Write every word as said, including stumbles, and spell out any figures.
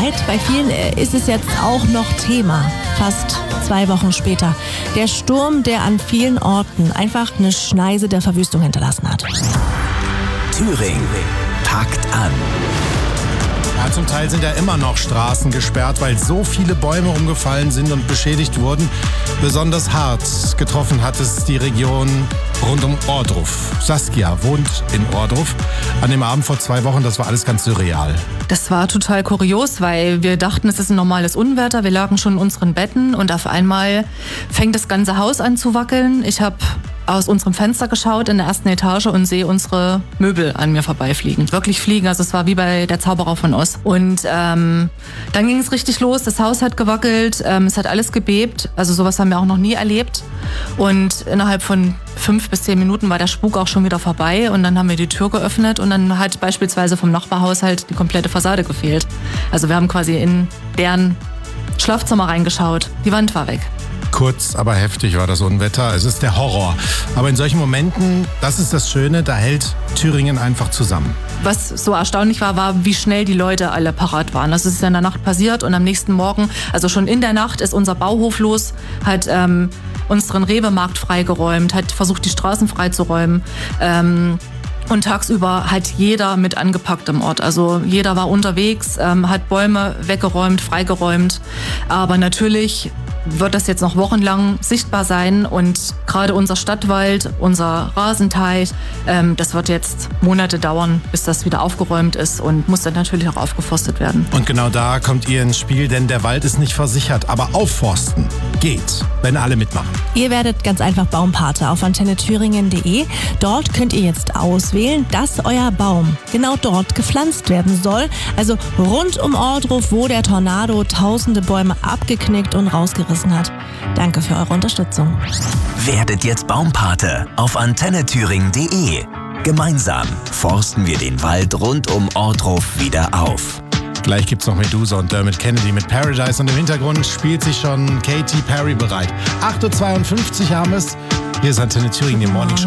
Wald. Bei vielen ist es jetzt auch noch Thema, fast zwei Wochen später. Der Sturm, der an vielen Orten einfach eine Schneise der Verwüstung hinterlassen hat. Thüringen packt an. Ja, zum Teil sind ja immer noch Straßen gesperrt, weil so viele Bäume umgefallen sind und beschädigt wurden. Besonders hart getroffen hat es die Region rund um Ohrdruf. Saskia wohnt in Ohrdruf. An dem Abend vor zwei Wochen, das war alles ganz surreal. Das war total kurios, weil wir dachten, es ist ein normales Unwetter. Wir lagen schon in unseren Betten und auf einmal fängt das ganze Haus an zu wackeln. Ich habe aus unserem Fenster geschaut in der ersten Etage und sehe unsere Möbel an mir vorbeifliegen. Wirklich fliegen, also es war wie bei der Zauberer von Oz. Und ähm, dann ging es richtig los, das Haus hat gewackelt, ähm, es hat alles gebebt. Also sowas haben wir auch noch nie erlebt. Und innerhalb von fünf bis zehn Minuten war der Spuk auch schon wieder vorbei. Und dann haben wir die Tür geöffnet und dann hat beispielsweise vom Nachbarhaushalt die komplette Fassade gefehlt. Also wir haben quasi in deren Schlafzimmer reingeschaut. Die Wand war weg. Kurz, aber heftig war das Unwetter. Es ist der Horror. Aber in solchen Momenten, das ist das Schöne, da hält Thüringen einfach zusammen. Was so erstaunlich war, war, wie schnell die Leute alle parat waren. Das ist in der Nacht passiert und am nächsten Morgen, also schon in der Nacht, ist unser Bauhof los, hat ähm, unseren Rewe-Markt freigeräumt, hat versucht, die Straßen freizuräumen. Ähm, Und tagsüber hat jeder mit angepackt im Ort. Also jeder war unterwegs, ähm, hat Bäume weggeräumt, freigeräumt. Aber natürlich wird das jetzt noch wochenlang sichtbar sein. Und gerade unser Stadtwald, unser Rasenteich, ähm, das wird jetzt Monate dauern, bis das wieder aufgeräumt ist und muss dann natürlich auch aufgeforstet werden. Und genau da kommt ihr ins Spiel, denn der Wald ist nicht versichert. Aber aufforsten geht, wenn alle mitmachen. Ihr werdet ganz einfach Baumpate auf antenne thüringen punkt de. Dort könnt ihr jetzt auswählen, dass euer Baum genau dort gepflanzt werden soll. Also rund um Ohrdruf, wo der Tornado tausende Bäume abgeknickt und rausgerissen hat. Danke für eure Unterstützung. Werdet jetzt Baumpate auf antenne thüringen punkt de. Gemeinsam forsten wir den Wald rund um Ohrdruf wieder auf. Gleich gibt's noch Medusa und Dermot Kennedy mit Paradise und im Hintergrund spielt sich schon Katy Perry bereit. acht Uhr zweiundfünfzig haben es. Hier ist Antenne Thüringen, die Morning Show.